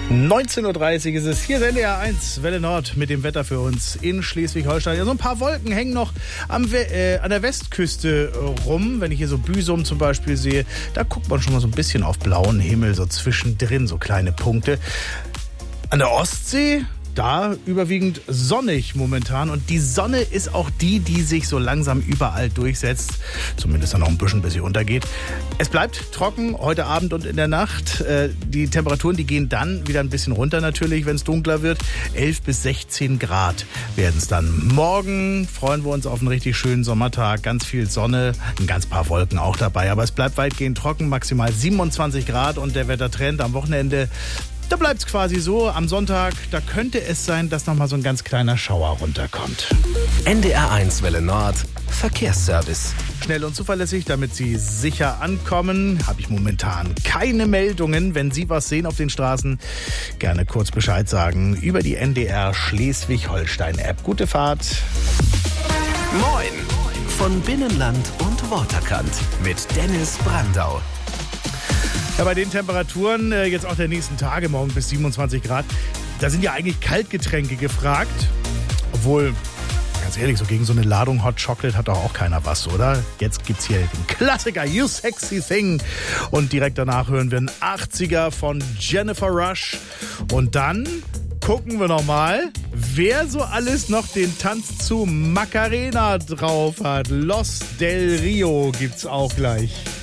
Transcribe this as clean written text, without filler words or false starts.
19.30 Uhr ist es. Hier ist NDR 1, Welle Nord mit dem Wetter für uns in Schleswig-Holstein. Ja, so ein paar Wolken hängen noch an der Westküste rum. Wenn ich hier so Büsum zum Beispiel sehe, da guckt man schon mal so ein bisschen auf blauen Himmel, so zwischendrin, so kleine Punkte. An der Ostsee, da überwiegend sonnig momentan. Und die Sonne ist auch die sich so langsam überall durchsetzt. Zumindest dann noch ein bisschen, bis sie untergeht. Es bleibt trocken heute Abend und in der Nacht. Die Temperaturen, die gehen dann wieder ein bisschen runter natürlich, wenn es dunkler wird. 11 bis 16 Grad werden es dann. Morgen freuen wir uns auf einen richtig schönen Sommertag. Ganz viel Sonne, ein ganz paar Wolken auch dabei. Aber es bleibt weitgehend trocken, maximal 27 Grad. Und der Wettertrend am Wochenende, da bleibt es quasi so. Am Sonntag, da könnte es sein, dass noch mal so ein ganz kleiner Schauer runterkommt. NDR 1 Welle Nord Verkehrsservice. Schnell und zuverlässig, damit Sie sicher ankommen, habe ich momentan keine Meldungen. Wenn Sie was sehen auf den Straßen, gerne kurz Bescheid sagen über die NDR Schleswig-Holstein-App. Gute Fahrt. Moin von Binnenland und Waterkant mit Dennis Brandau. Ja, bei den Temperaturen jetzt auch der nächsten Tage, morgen bis 27 Grad, da sind ja eigentlich Kaltgetränke gefragt. Obwohl, ganz ehrlich, so gegen so eine Ladung Hot Chocolate hat doch auch keiner was, oder? Jetzt gibt's hier den Klassiker You Sexy Thing. Und direkt danach hören wir einen 80er von Jennifer Rush. Und dann gucken wir nochmal, wer so alles noch den Tanz zu Macarena drauf hat. Los del Rio gibt's auch gleich.